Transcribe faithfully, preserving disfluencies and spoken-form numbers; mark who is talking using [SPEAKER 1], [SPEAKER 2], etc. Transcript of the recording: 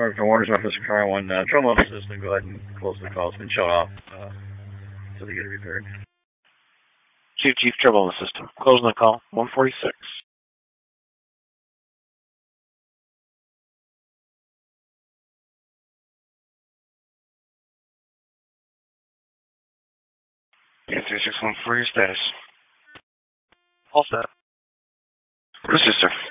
[SPEAKER 1] Sorry for Warner's office, Car One. Uh, trouble on the system. Go ahead and close the call. It's been shut off uh, so they get it repaired.
[SPEAKER 2] Chief, Chief, trouble on the system. Closing the call. one forty-six. Yeah, three six one four, your status.
[SPEAKER 3] All set.
[SPEAKER 2] This is, sir.